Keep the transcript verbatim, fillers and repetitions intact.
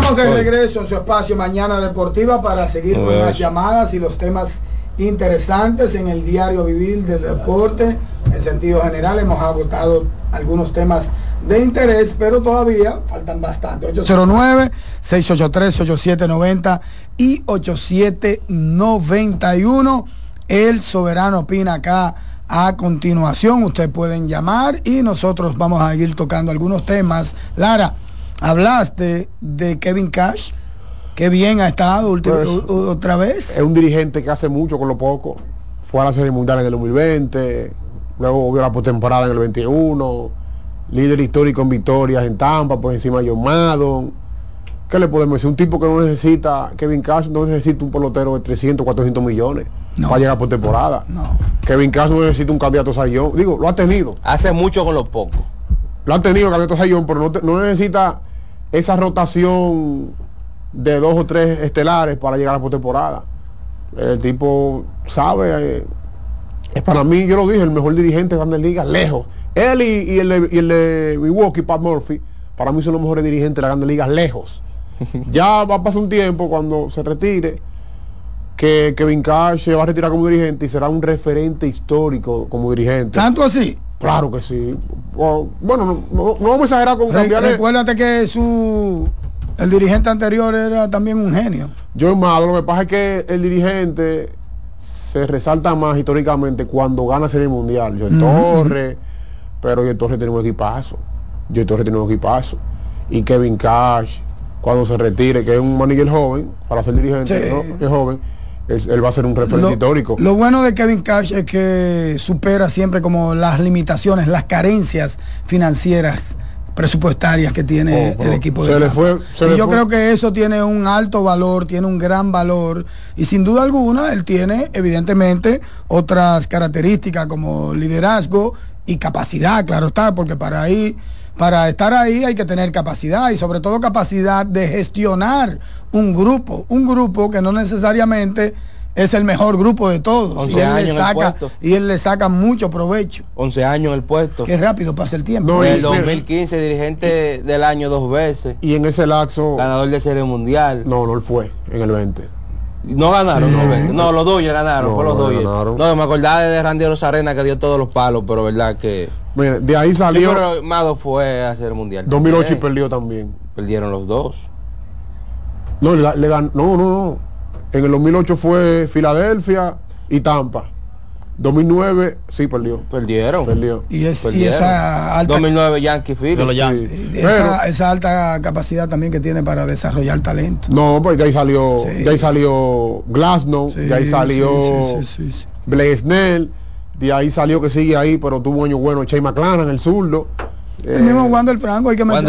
Estamos de regreso en su espacio Mañana Deportiva para seguir con las llamadas y los temas interesantes en el diario vivir del deporte. En sentido general hemos agotado algunos temas de interés, pero todavía faltan bastante. ocho cero nueve, seis ocho tres, ocho siete nueve cero y ocho siete nueve uno. El Soberano opina acá a continuación. Ustedes pueden llamar y nosotros vamos a ir tocando algunos temas. Lara, hablaste de Kevin Cash. Qué bien ha estado última, pues, otra vez. Es un dirigente que hace mucho con lo poco. Fue a la Serie Mundial en el dos mil veinte, luego vio la postemporada en el veintiuno, líder histórico en victorias en Tampa, por encima de John Maddon. ¿Qué le podemos decir? Un tipo que no necesita, Kevin Cash no necesita un pelotero de trescientos, cuatrocientos millones no. para llegar por temporada. No. Kevin Cash no necesita un candidato a Sayón. Digo, lo ha tenido. Hace mucho con lo poco. Lo ha tenido el candidato a Sayón, pero no, te, no necesita esa rotación de dos o tres estelares para llegar a la postemporada. El tipo sabe, eh, es para mí, yo lo dije, el mejor dirigente de Grandes Ligas, lejos. Él y, y, el de, y el de Milwaukee, Pat Murphy, para mí son los mejores dirigentes de las Grandes Ligas, lejos. Ya va a pasar un tiempo cuando se retire, que Kevin Cash se va a retirar como dirigente y será un referente histórico como dirigente. ¿Tanto así? Claro que sí. Bueno, no, no, no vamos a exagerar con Re cambiarle. Recuérdate que su el dirigente anterior era también un genio. Yo Maddon, lo que pasa es que el dirigente se resalta más históricamente cuando gana Serie Mundial. Yo el uh-huh. Torres, pero yo el Torres tiene un equipazo. Yo el Torres tiene un equipazo. Y Kevin Cash, cuando se retire, que es un manager joven, para ser dirigente, sí. ¿no? Es joven, él, él va a ser un referente lo, histórico. Lo bueno de Kevin Cash es que supera siempre como las limitaciones, las carencias financieras presupuestarias que tiene oh, el equipo de se le fue, se y le yo fue. creo que eso tiene un alto valor, tiene un gran valor y sin duda alguna él tiene evidentemente otras características como liderazgo y capacidad, claro está, porque para ahí para estar ahí hay que tener capacidad y sobre todo capacidad de gestionar un grupo, un grupo que no necesariamente es el mejor grupo de todos y él, le saca, y él le saca mucho provecho. once años en el puesto. Qué rápido pasa el tiempo. No, en el dos mil quince dirigente del año dos veces. Y en ese lapso ganador de Serie Mundial. No, no él fue en el veinte. No ganaron, sí. no, no, los Dodgers ganaron, no, fue los Dodgers. No, me acordaba de Randy Rosarena que dio todos los palos, pero verdad que... Mira, de ahí salió... Sí, pero Maddon fue a Serie Mundial. dos mil ocho también. Y perdió también. Perdieron los dos. No, le, le ganó, no, no, no. En el dos mil ocho fue Filadelfia y Tampa. dos mil nueve sí perdió. Perdieron. Perdió. Y, es, Perdieron. y esa alta... dos mil nueve Yankee Phillies. Sí. Esa, Pero, esa alta capacidad también que tiene para desarrollar talento. No, pues de ahí salió, sí. de ahí salió Glasnow, sí, de ahí salió sí, sí, sí, sí. Blake Snell, de ahí salió que sigue ahí, pero tuvo un año bueno Shane McClanahan, el zurdo. El eh, mismo Wander Franco hay que meter.